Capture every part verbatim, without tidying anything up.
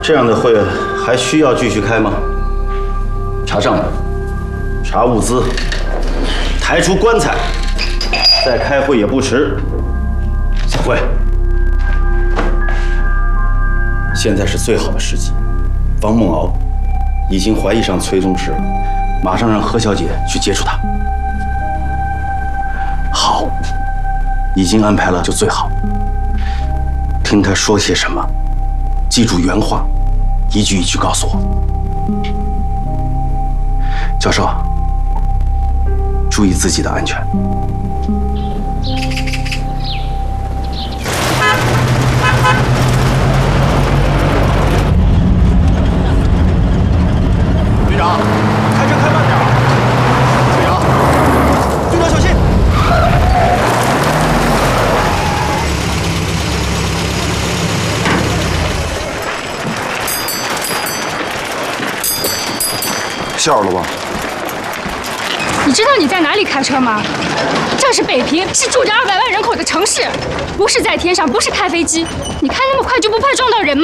这样的会还需要继续开吗？查账目，查物资，抬出棺材，再开会也不迟。散会。现在是最好的时机。王梦敖已经怀疑上崔宗实了，马上让何小姐去接触他。好，已经安排了就最好。听他说些什么，记住原话，一句一句告诉我。教授，注意自己的安全。 队长，开车开慢点。队长，队长小心！ 笑了吧？ 你知道你在哪里开车吗？这是北平，是住着二百万人口的城市，不是在天上，不是开飞机。你开那么快就不怕撞到人吗？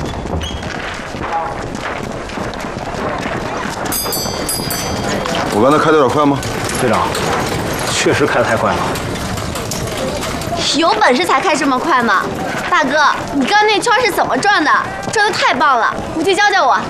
我刚才开的有点快吗？ 队长，确实开得太快了。 有本事才开这么快吗？大哥，你刚刚那圈是怎么转的？转得太棒了，回去教教我。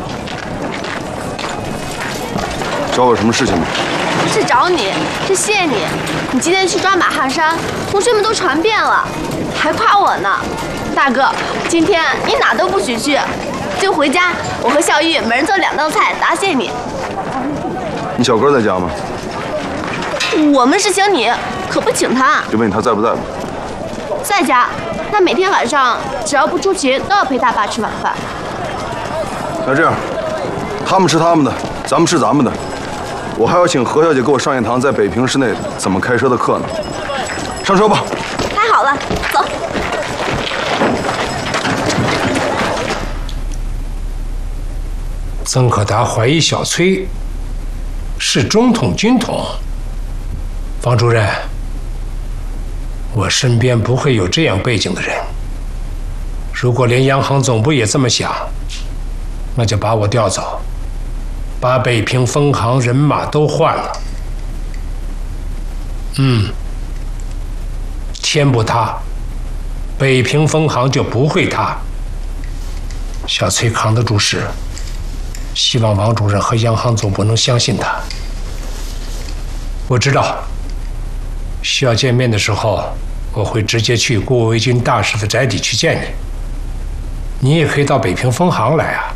找我什么事情吗？ 是找你，是谢你。你今天去抓马汉山，同学们都传遍了，还夸我呢。大哥，今天你哪都不许去，就回家，我和孝玉每人做两道菜答谢你。 你小哥在家吗？ 我们是请你，可不请他。 就问你他在不在吧。 在家，他每天晚上只要不出勤，都要陪大爸吃晚饭。 那这样，他们吃他们的，咱们吃咱们的。我还要请何小姐给我上一堂在北平市内怎么开车的课呢。上车吧。 太好了，走。 曾可达怀疑小崔是中统军统。方主任，我身边不会有这样背景的人。如果连央行总部也这么想，那就把我调走，把北平分行人马都换了。嗯，天不塌，北平分行就不会塌。小崔扛得住事，希望王主任和央行总部能相信他。我知道，需要见面的时候，我会直接去顾维钧大使的宅邸去见你。你也可以到北平分行来啊，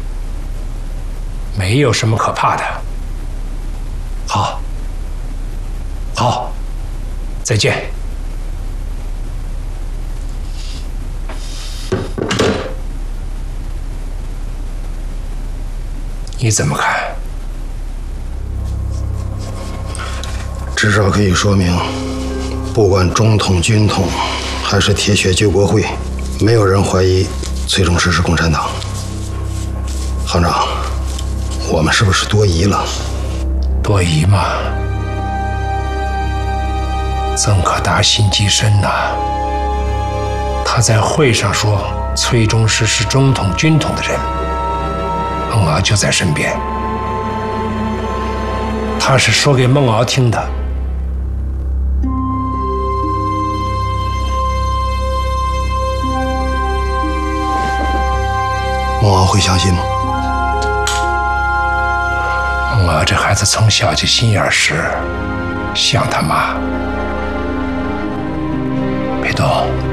没有什么可怕的。好，好，再见。你怎么看？ 至少可以说明，不管中统、军统，还是铁血救国会，没有人怀疑崔中实是共产党。行长，我们是不是多疑了？ 多疑吗？曾可达心机深呐、啊。他在会上说崔中实是中统、军统的人，孟敖就在身边。他是说给孟敖听的。 孟敖会相信吗？ 孟敖这孩子从小就心眼实，像他妈。别动，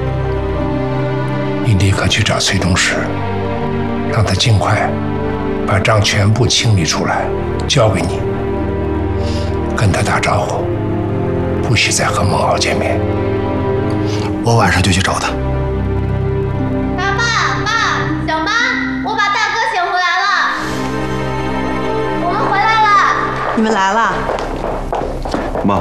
你立刻去找崔中实，让他尽快把账全部清理出来，交给你。跟他打招呼，不许再和孟敖见面。 我晚上就去找他。 大爸、爸、小妈，我把大哥请回来了，我们回来了。 你们来了。 妈。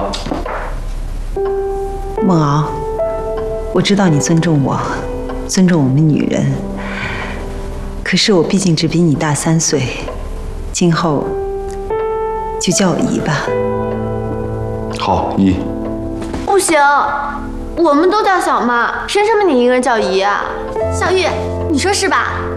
孟敖，我知道你尊重我，尊重我们女人。可是我毕竟只比你大三岁，今后就叫我姨吧。 好，姨。 不行，我们都叫小妈，凭什么你一个人叫姨啊？小玉，你说是吧？